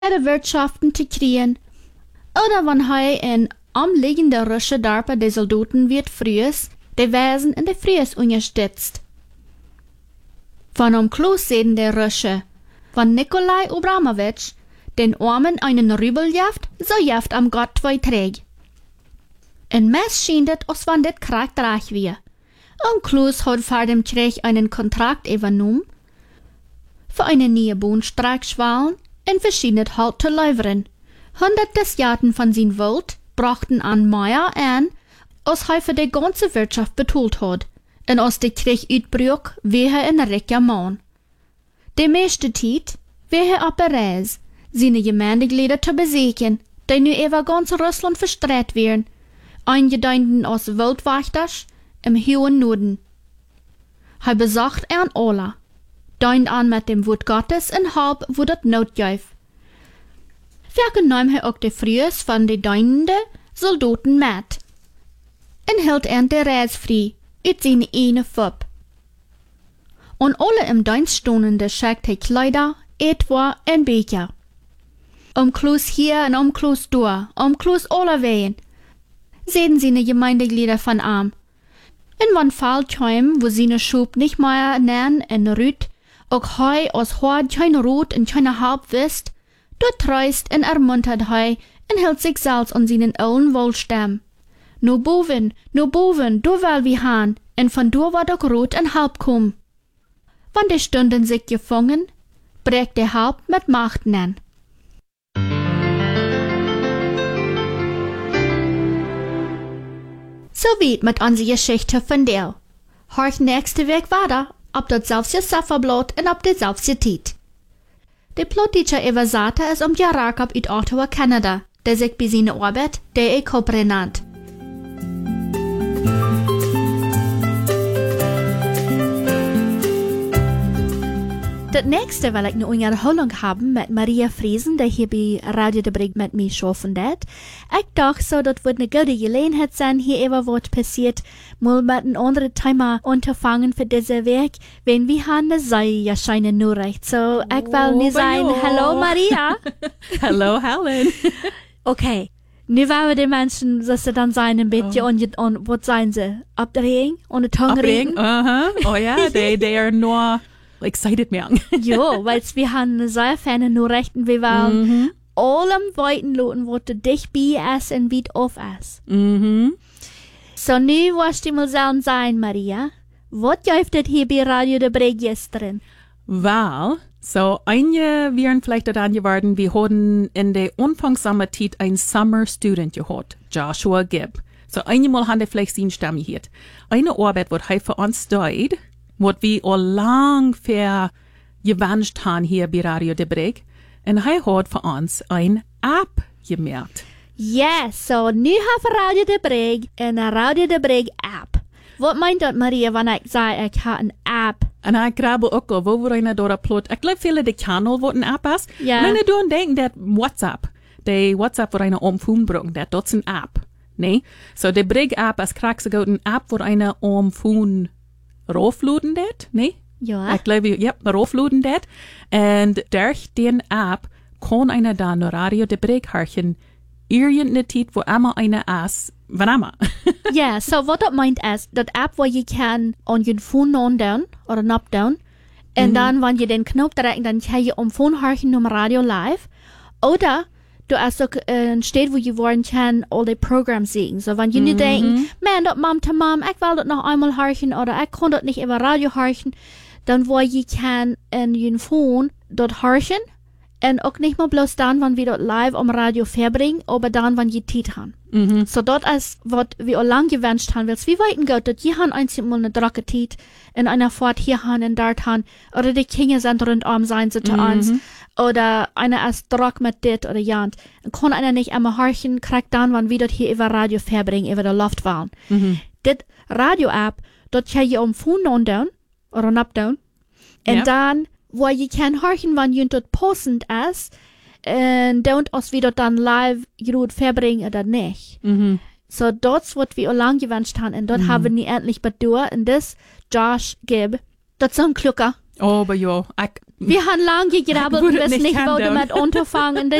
de Wirtschaften te kriegen. Oder wann hij in omliegende Rusche Dorpen de Soldaten wird frühes, de Wesen in de frühes unterstützt. Von Kloos sehen de Rusche, von Nikolai Abramowitsch, den Armen einen Rübel jaft, so jaft am Gott 2 Träg. En mes schien dit, als wann dit krachtreich wie. Kloos hat vor dem Krieg einen Kontrakt übernommen, für eine neue Bohnstreikschwalen in verschiedene Halt zu leveren. Hundertes Jahren von sein Welt brachten an Meier an, als hij für die ganze Wirtschaft betult hat, und als der Krieg uitbruch, wie er in reicher Mann. Die meiste Zeit, wie er op Reis, seine Gemeindeglieder zu besuchen, die nu über ganz Russland verstreut werden, eingedeunden als Wildwächters im hohen Norden. Hij besucht an alle, deunt an mit dem Wort Gottes und halb, wo dat notjuif. Vergenahm hij ook de Frühes von de deunende Soldaten mit, en hield an de Reis frei, uit zijn ene Fub. Und alle im Dienst stehende schickt hij Kleider, etwa en Becher. Kloos hier und Kloos da, Kloos alle wehen. Sehen seine Gemeindeglieder von arm. In wann Fall kämen, wo seine Schub nicht mehr nähen en rüt, auch heu aus Hort kein Rot und keine Halb wisst, dort treust und ermuntert heu und hält sich selbst an seinen allen Wohlstamm. No boven, du will wie han, und von du war doch Rot und Halb kum. Wann die Stunden sich gefangen, brecht der Halb mit Macht nen. So weit mit unserer Geschichte von der. Horch nächste Weg weiter, ob das selbst Safferblot und ob das selbst Tiet. Der Plotteacher Evasata ist Jarakab uit Ottawa, Kanada, der sich bei seiner Arbeit der Koprenant. Das nächste will ich eine Unterhaltung haben mit Maria Friesen, die hier bei Radio de Brig mit mir schaffen wird. Ich dachte so, das wird eine gute Gelegenheit sein, hier eben was passiert, mal mit einem anderen Thema unterfangen für diese Weg, wenn wir haben eine Sei ja scheinen nur recht. So, ich will nicht sagen, hallo Maria. Hallo Helen. Okay, nu wollen wir die Menschen, dass sie dann sein ein bisschen und was seien sie? Abdrehen? Und eine Tongue regen? Oh ja, they are nur excited mehr. Jo, weil wir haben eine sehr feine Nachrichten, wir wollen allem weiten Leuten, wo du dich bei es und wie auf es. So, nu wirst du mal sein, Maria. Was läuft das hier bei Radio de Brig gestern? Weil, so, einige wären vielleicht daran geworden, wir hatten in der Anfangssommerzeit ein Summer Student gehabt, Joshua Gibb. So, einmal haben wir vielleicht seinen Stamm gehört. Eine Arbeit, was er für uns tut, was wir all lang für gewünscht haben hier bei Radio de Brig. Und er hat für uns ein App gemerkt. Yes, so nu haben Radio de Brig eine Radio de Brig App. Was meint das, Maria, wenn ich sage, ich habe eine App? Und ich glaube auch, wo wir eine dort plot. Ich glaube, viele der Kanal, wo eine App ist. Ja. Wenn du denken, dass WhatsApp, der WhatsApp, wo eine Phone braucht, das ist eine App. Nee? So, die Brig App ist kriegst du eine App, wo eine Phone raufladen det, nee? Ja. Ich glaube, ja, raufladen det. Und durch den App kann einer dann Radio de Brig hören, irgendeine Zeit, wo immer einer ist, wann immer. Ja, so was das meint ist, das App, wo ihr kann an den Phone down oder knob down, und dann, wenn ihr den Knopf drückt, dann kann ihr am Phone hören um Radio live, oder du hast auch steht, wo ihr wollen kann, all die Programme sehen. So, wenn ihr nicht denken, man, das Mom, ich will das noch einmal hören, oder ich kann das nicht über Radio hören, dann wo ihr kann in den Phone dort hören, und auch nicht mal bloß dann, wenn wir dort live am Radio verbringen, aber dann, wenn ihr Zeit haben. So, dort ist, was wir auch lang gewünscht haben, weil wie weit geht, dass ihr haben einmal eine dracke Zeit in einer Fahrt hier haben und dort haben, oder die Kinder sind rundum sein sie zu uns, oder einer ist drock mit dit oder jant. Kann einer nicht einmal horchen, kriegt dann, wenn wir dort hier über Radio verbringen, über der Luft waren. Das Radio-App, dort kann ihr am Phone down, oder up down, und dann, wo ihr kann horchen, wenn ihr dort postend ist, und don't als wir dort dann live gut verbringen oder nicht. So, das, was wir auch lang gewünscht haben, und dort haben wir endlich bedur, und das Josh Gibb, das ist so ein Klucker. Oh, aber ja, Wir haben lange gegrabbelt und Würde wissen nicht nicht, wo handeln. damit anzufangen.